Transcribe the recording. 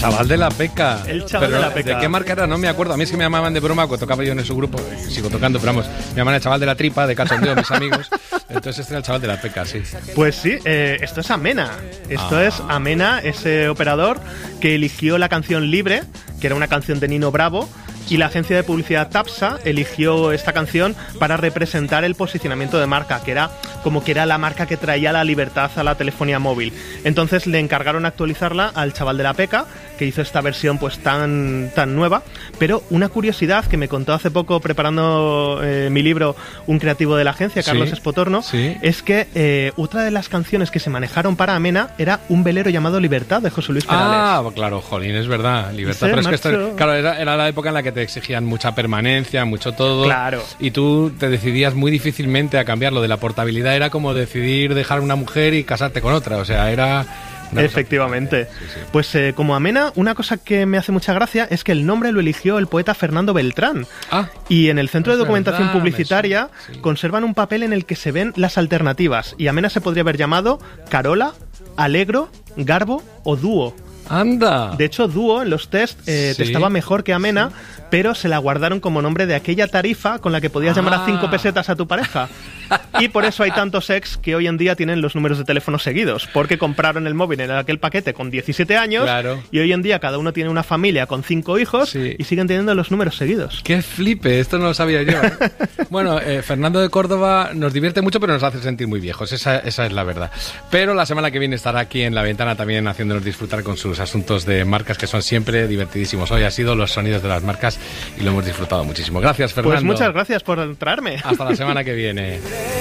chaval de la Peca. El chaval de la Peca. ¿De qué marca era? No me acuerdo. A mí es que me llamaban de broma cuando tocaba yo en su grupo. Sigo tocando, pero vamos, me llamaban el chaval de la tripa, de cachondeo, mis amigos. Entonces este era el chaval de la Peca, sí. Pues sí, esto es Amena. Esto es Amena, ese operador que eligió la canción Libre, que era una canción de Nino Bravo, y la agencia de publicidad Tapsa eligió esta canción para representar el posicionamiento de marca, que era como que era la marca que traía la libertad a la telefonía móvil. Entonces le encargaron actualizarla al chaval de la Peca, que hizo esta versión pues tan nueva. Pero una curiosidad que me contó hace poco preparando mi libro un creativo de la agencia, Carlos Espotorno, es que otra de las canciones que se manejaron para Amena era un velero llamado Libertad, de José Luis Perales. Ah, claro, jolín, es verdad, Libertad. Pero es que esto, claro, era la época en la que te exigían mucha permanencia, mucho todo. Claro. Y tú te decidías muy difícilmente a cambiarlo. De la portabilidad era como decidir dejar una mujer y casarte con otra. O sea, era... Efectivamente. Sí. Pues como Amena, una cosa que me hace mucha gracia es que el nombre lo eligió el poeta Fernando Beltrán. Y en el Centro de Documentación Publicitaria conservan un papel en el que se ven las alternativas. Y Amena se podría haber llamado Carola, Alegro, Garbo o Dúo. ¡Anda! De hecho, Dúo en los test estaba mejor que Amena, pero se la guardaron como nombre de aquella tarifa con la que podías llamar a 5 pesetas a tu pareja. Y por eso hay tantos ex que hoy en día tienen los números de teléfono seguidos, porque compraron el móvil en aquel paquete con 17 años y hoy en día cada uno tiene una familia con 5 hijos y siguen teniendo los números seguidos. ¡Qué flipe! Esto no lo sabía yo. Bueno, Fernando de Córdoba nos divierte mucho, pero nos hace sentir muy viejos. Esa es la verdad. Pero la semana que viene estará aquí en La Ventana también haciéndonos disfrutar con sus asuntos de marcas, que son siempre divertidísimos. Hoy ha sido los sonidos de las marcas y lo hemos disfrutado muchísimo. Gracias, Fernando. Pues muchas gracias por traerme. Hasta la semana que viene.